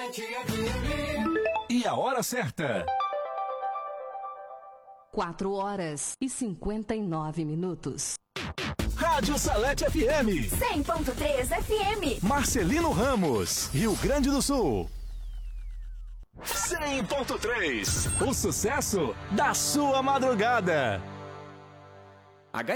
E a hora certa. 4h59. Rádio Salete FM 100.3 FM. Marcelino Ramos, Rio Grande do Sul. 100.3, o sucesso da sua madrugada.